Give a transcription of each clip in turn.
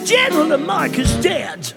General and Mike is dead.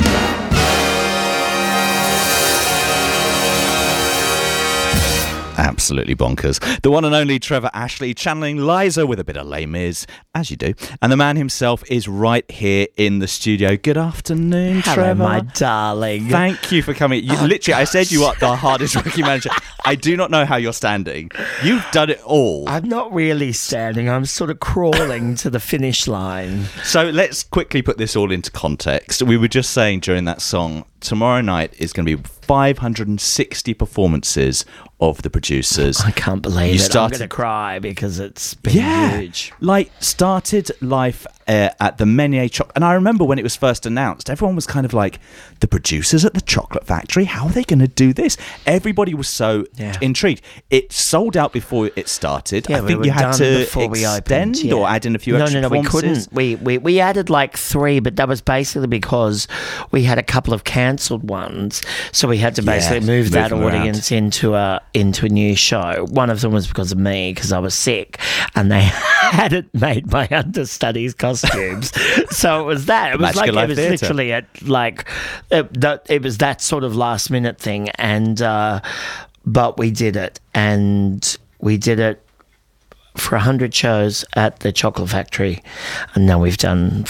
Absolutely bonkers. The one and only Trevor Ashley channeling Liza with a bit of Les Mis, as you do. And the man himself is right here in the studio. Good afternoon, Hello, Trevor. my darling. Thank you for coming. Literally, I said you are the hardest rookie manager. I do not know how you're standing. You've done it all. I'm not really standing. I'm sort of crawling to the finish line. So let's quickly put this all into context. We were just saying during that song, tomorrow night is going to be 560 performances of the producers. I can't believe it. I'm going to cry because it's been huge. Like, started life at the Menier Chocolate. And I remember when it was first announced, everyone was kind of like, the producers at the Chocolate Factory, how are they going to do this? Everybody was so intrigued. It sold out before it started. Yeah, I think you had to extend or add in a few extra performances. We couldn't. We added like 3, but that was basically because we had a couple of cancelled ones. So we had to basically move that audience into a new show. One of them was because of me, because I was sick, and they hadn't made my understudies costumes. So it was that. It was Magical like it was Theatre. literally at like it was that sort of last minute thing, and but we did it, and we did it for 100 shows at the Chocolate Factory, and now we've done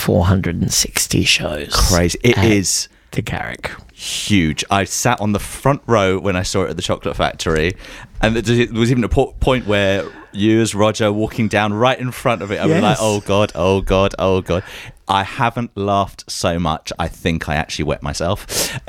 460 shows. Crazy. It is the Garrick. Huge. I sat on the front row when I saw it at the Chocolate Factory, and there was even a point where you as Roger walking down right in front of it. I was like, oh God, oh God, oh God. I haven't laughed so much. I think I actually wet myself.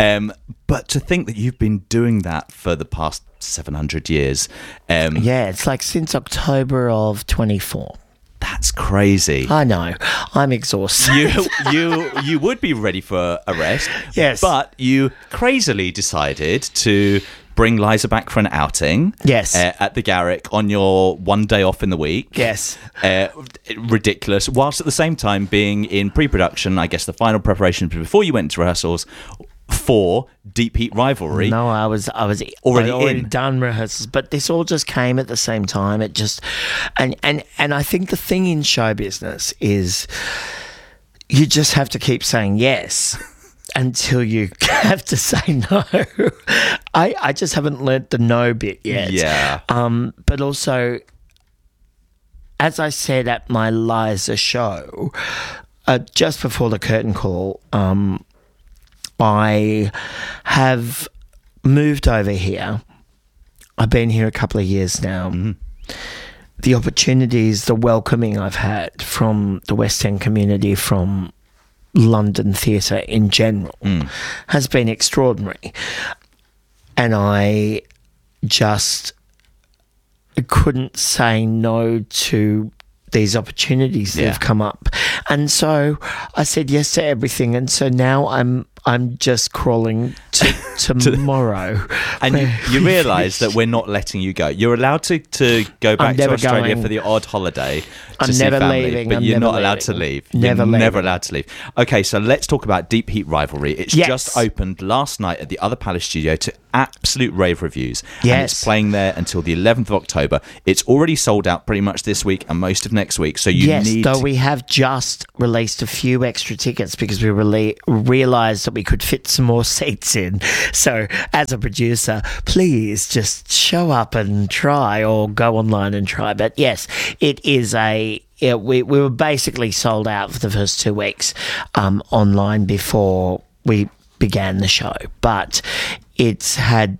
But to think that you've been doing that for the past 700 years. It's like since October of 24. That's crazy. I know. I'm exhausted. You would be ready for a rest. Yes. But you crazily decided to bring Liza back for an outing. Yes. At the Garrick on your one day off in the week. Yes. Ridiculous. Whilst at the same time being in pre-production, I guess the final preparation before you went into rehearsals for Deep Heat Rivalry. No, I was already done rehearsals, but this all just came at the same time. It just and I think the thing in show business is you just have to keep saying yes until you have to say no. I just haven't learnt the no bit yet. Yeah. But also, as I said at my Liza show, just before the curtain call, I have moved over here. I've been here a couple of years now. Mm-hmm. The opportunities, the welcoming I've had from the West End community, from London theatre in general, has been extraordinary. And I just couldn't say no to these opportunities that have come up. And so I said yes to everything. And so now I'm just crawling to tomorrow. And you realise that we're not letting you go. You're allowed to go back to Australia for the odd holiday to see family, but you're not allowed to leave. You're never allowed to leave. Okay, so let's talk about Deep Heat Rivalry. It's just opened last night at the Other Palace studio to absolute rave reviews. Yes. And it's playing there until the 11th of October. It's already sold out pretty much this week and most of next week. So you need... though we have just released a few extra tickets because we realised that we could fit some more seats in. So as a producer, please just show up and try, or go online and try. But yes, it is we were basically sold out for the first 2 weeks online before we began the show. But it's had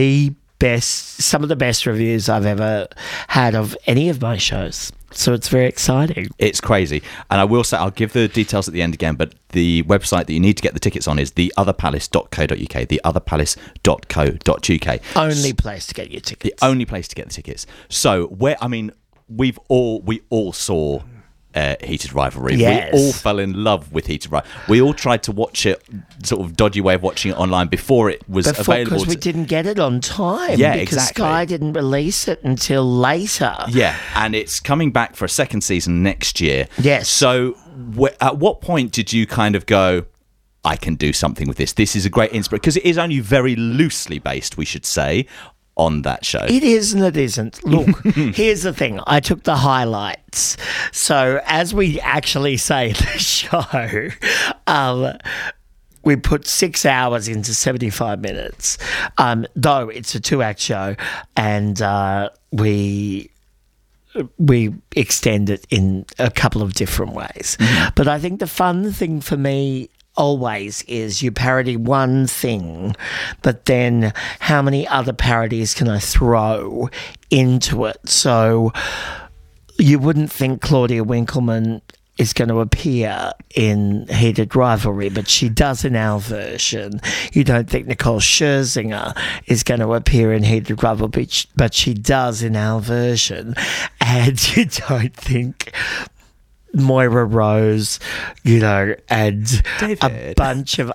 some of the best reviews I've ever had of any of my shows. So it's very exciting. It's crazy. And I will say, I'll give the details at the end again, but the website that you need to get the tickets on is theotherpalace.co.uk, theotherpalace.co.uk. Only place to get your tickets. The only place to get the tickets. So, we all saw Heated Rivalry. Yes. We all fell in love with Heated Rivalry. We all tried to watch it, sort of dodgy way of watching it online before it was available. Because we didn't get it on time. Yeah, because exactly. Sky didn't release it until later. Yeah, and it's coming back for a second season next year. Yes. So at what point did you kind of go, I can do something with this? This is a great inspiration, because it is only very loosely based, we should say, on that show. It is and it isn't. Look, here's the thing. I took the highlights. So as we actually say in the show, We put 6 hours into 75 minutes, though it's a 2-act show, and we extend it in a couple of different ways. Mm-hmm. But I think the fun thing for me always is you parody one thing, but then how many other parodies can I throw into it? So you wouldn't think Claudia Winkleman is going to appear in Heated Rivalry, but she does in our version. You don't think Nicole Scherzinger is going to appear in Heated Rivalry, but she does in our version. And you don't think Moira Rose, and David. A bunch of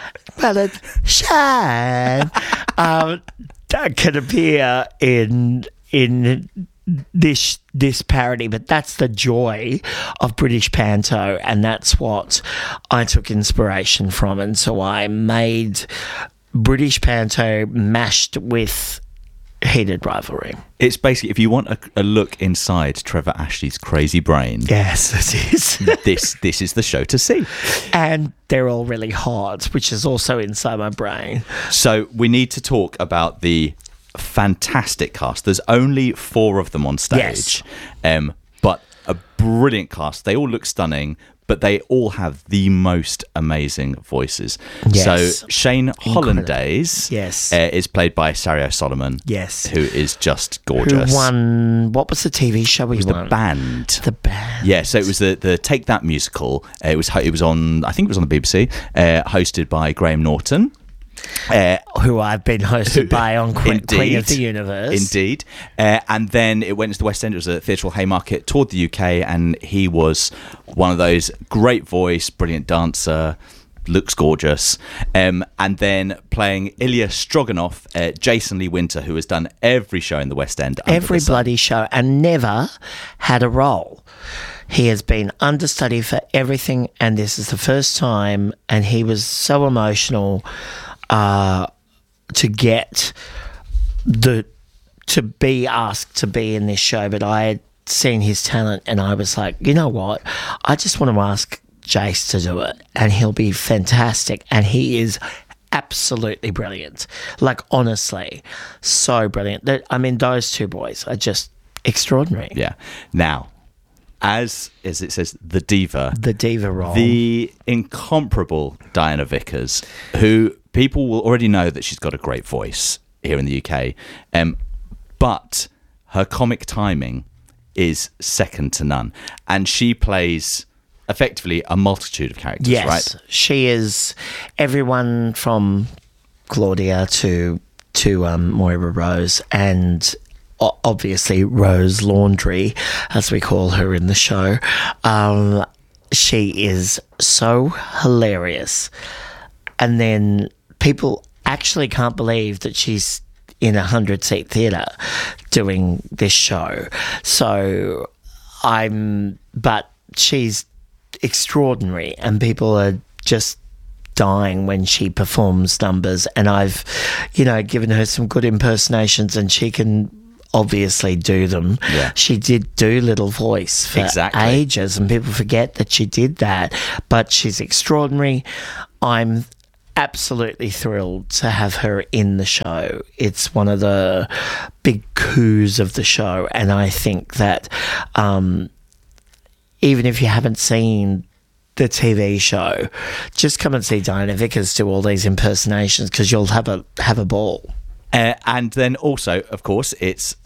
Shine can appear in this parody, but that's the joy of British Panto, and that's what I took inspiration from, and so I made British Panto mashed with Heated Rivalry. It's basically, if you want a look inside Trevor Ashley's crazy brain, yes, it is. this is the show to see. And they're all really hot, which is also inside my brain. So we need to talk about the fantastic cast. There's only 4 of them on stage, yes. But a brilliant cast. They all look stunning, but they all have the most amazing voices. Yes. So Shane Hollandaise, yes, is played by Sario Solomon, yes, who is just gorgeous. Who won? What was the TV show he won? The Band. The Band. Yeah, so it was the Take That musical. It was on, I think it was on the BBC, hosted by Graham Norton. Who I've been hosted by on Queen of the Universe. Indeed. And then it went to the West End. It was a theatrical Haymarket, toured the UK, and he was one of those great voice, brilliant dancer, looks gorgeous. And then playing Ilya Stroganov, Jason Lee Winter, who has done every show in the West End. Every bloody show, and never had a role. He has been understudy for everything, and this is the first time, and he was so emotional to get to be asked to be in this show, but I had seen his talent and I was like, you know what, I just want to ask Jace to do it and he'll be fantastic, and he is absolutely brilliant. Like, honestly, so brilliant. I mean, those 2 boys are just extraordinary. Yeah. Now, as it says, the diva role, the incomparable Diana Vickers, who people will already know that she's got a great voice here in the UK, but her comic timing is second to none, and she plays effectively a multitude of characters. Yes, right? She is everyone from Claudia to Moira Rose, and obviously Rose Laundry, as we call her in the show. She is so hilarious. And then people actually can't believe that she's in a 100-seat theatre doing this show. But she's extraordinary, and people are just dying when she performs numbers. And I've, given her some good impersonations, and she can obviously do them. Yeah. She did Doolittle voice for ages, and people forget that she did that. But she's extraordinary. I'm absolutely thrilled to have her in the show. It's one of the big coups of the show, and I think that even if you haven't seen the TV show, just come and see Diana Vickers do all these impersonations, because you'll have a ball. And then also, of course, it's